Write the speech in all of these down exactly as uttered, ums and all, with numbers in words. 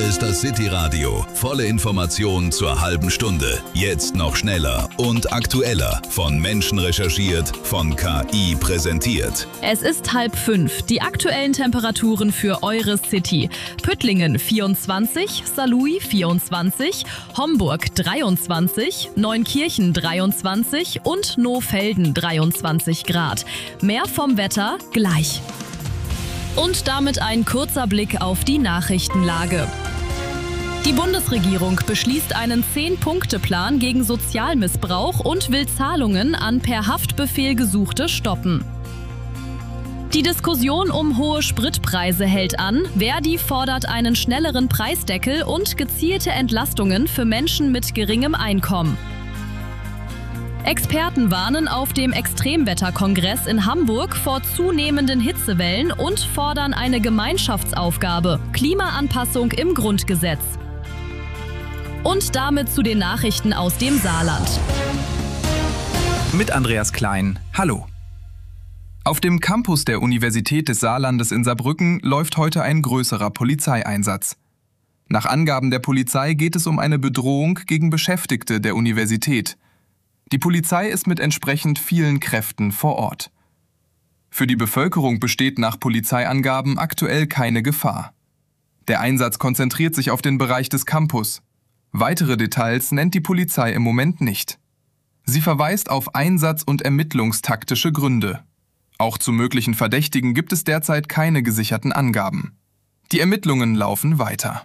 ist das City Radio. Volle Informationen zur halben Stunde. Jetzt noch schneller und aktueller. Von Menschen recherchiert, von K I präsentiert. Es ist halb fünf. Die aktuellen Temperaturen für eure City. Püttlingen vierundzwanzig, Saarlouis vierundzwanzig, Homburg dreiundzwanzig, Neunkirchen dreiundzwanzig und Nohfelden dreiundzwanzig Grad. Mehr vom Wetter gleich. Und damit ein kurzer Blick auf die Nachrichtenlage. Die Bundesregierung beschließt einen zehn-Punkte-Plan gegen Sozialmissbrauch und will Zahlungen an per Haftbefehl Gesuchte stoppen. Die Diskussion um hohe Spritpreise hält an. Verdi fordert einen schnelleren Preisdeckel und gezielte Entlastungen für Menschen mit geringem Einkommen. Experten warnen auf dem Extremwetterkongress in Hamburg vor zunehmenden Hitzewellen und fordern eine Gemeinschaftsaufgabe: Klimaanpassung im Grundgesetz. Und damit zu den Nachrichten aus dem Saarland. Mit Andreas Klein. Hallo. Auf dem Campus der Universität des Saarlandes in Saarbrücken läuft heute ein größerer Polizeieinsatz. Nach Angaben der Polizei geht es um eine Bedrohung gegen Beschäftigte der Universität. Die Polizei ist mit entsprechend vielen Kräften vor Ort. Für die Bevölkerung besteht nach Polizeiangaben aktuell keine Gefahr. Der Einsatz konzentriert sich auf den Bereich des Campus. Weitere Details nennt die Polizei im Moment nicht. Sie verweist auf Einsatz- und ermittlungstaktische Gründe. Auch zu möglichen Verdächtigen gibt es derzeit keine gesicherten Angaben. Die Ermittlungen laufen weiter.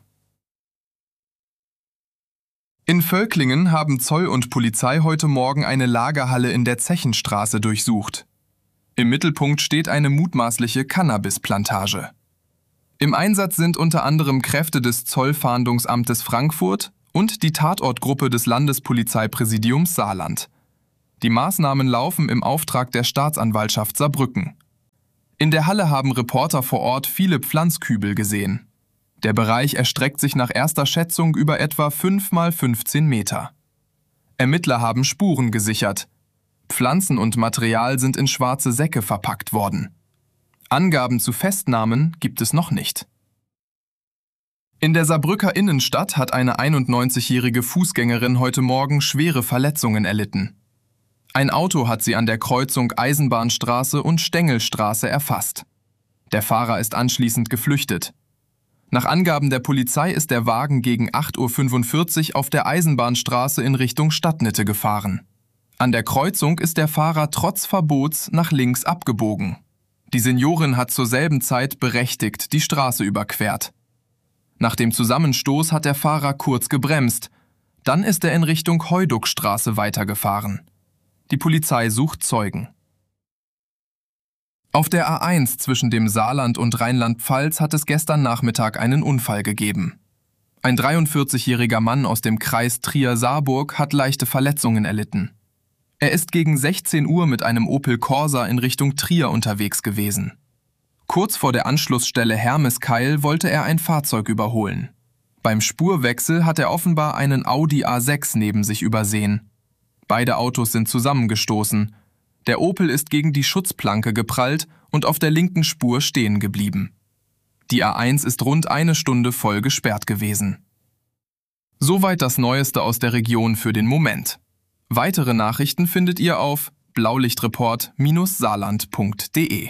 In Völklingen haben Zoll und Polizei heute Morgen eine Lagerhalle in der Zechenstraße durchsucht. Im Mittelpunkt steht eine mutmaßliche Cannabisplantage. Im Einsatz sind unter anderem Kräfte des Zollfahndungsamtes Frankfurt und die Tatortgruppe des Landespolizeipräsidiums Saarland. Die Maßnahmen laufen im Auftrag der Staatsanwaltschaft Saarbrücken. In der Halle haben Reporter vor Ort viele Pflanzkübel gesehen. Der Bereich erstreckt sich nach erster Schätzung über etwa fünf mal fünfzehn Meter. Ermittler haben Spuren gesichert. Pflanzen und Material sind in schwarze Säcke verpackt worden. Angaben zu Festnahmen gibt es noch nicht. In der Saarbrücker Innenstadt hat eine einundneunzigjährige Fußgängerin heute Morgen schwere Verletzungen erlitten. Ein Auto hat sie an der Kreuzung Eisenbahnstraße und Stengelstraße erfasst. Der Fahrer ist anschließend geflüchtet. Nach Angaben der Polizei ist der Wagen gegen acht Uhr fünfundvierzig auf der Eisenbahnstraße in Richtung Stadtmitte gefahren. An der Kreuzung ist der Fahrer trotz Verbots nach links abgebogen. Die Seniorin hat zur selben Zeit berechtigt die Straße überquert. Nach dem Zusammenstoß hat der Fahrer kurz gebremst. Dann ist er in Richtung Heuduckstraße weitergefahren. Die Polizei sucht Zeugen. Auf der A eins zwischen dem Saarland und Rheinland-Pfalz hat es gestern Nachmittag einen Unfall gegeben. Ein dreiundvierzigjähriger Mann aus dem Kreis Trier-Saarburg hat leichte Verletzungen erlitten. Er ist gegen sechzehn Uhr mit einem Opel Corsa in Richtung Trier unterwegs gewesen. Kurz vor der Anschlussstelle Hermeskeil wollte er ein Fahrzeug überholen. Beim Spurwechsel hat er offenbar einen Audi A sechs neben sich übersehen. Beide Autos sind zusammengestoßen. Der Opel ist gegen die Schutzplanke geprallt und auf der linken Spur stehen geblieben. Die A eins ist rund eine Stunde voll gesperrt gewesen. Soweit das Neueste aus der Region für den Moment. Weitere Nachrichten findet ihr auf blaulichtreport Bindestrich saarland Punkt de.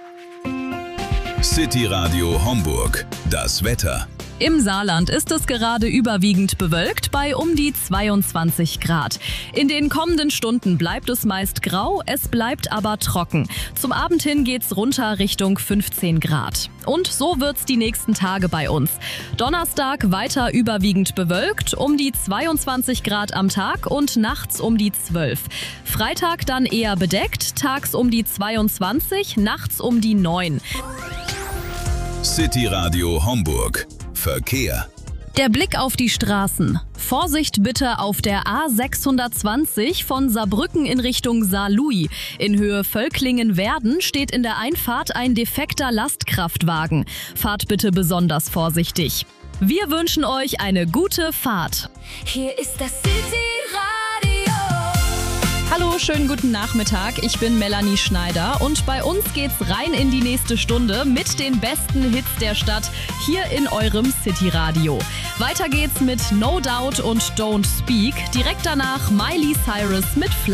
City Radio Homburg. Das Wetter. Im Saarland ist es gerade überwiegend bewölkt bei um die zweiundzwanzig Grad. In den kommenden Stunden bleibt es meist grau, es bleibt aber trocken. Zum Abend hin geht's runter Richtung fünfzehn Grad. Und so wird's die nächsten Tage bei uns. Donnerstag weiter überwiegend bewölkt, um die zweiundzwanzig Grad am Tag und nachts um die zwölf. Freitag dann eher bedeckt, tags um die zweiundzwanzig, nachts um die neun. City Radio Homburg. Verkehr. Der Blick auf die Straßen. Vorsicht bitte auf der A sechshundertzwanzig von Saarbrücken in Richtung Saarlouis. In Höhe Völklingen-Werden steht in der Einfahrt ein defekter Lastkraftwagen. Fahrt bitte besonders vorsichtig. Wir wünschen euch eine gute Fahrt. Hier ist das City Radio. Hallo, schönen guten Nachmittag. Ich bin Melanie Schneider und bei uns geht's rein in die nächste Stunde mit den besten Hits der Stadt hier in eurem City-Radio. Weiter geht's mit No Doubt und Don't Speak. Direkt danach Miley Cyrus mit Fly.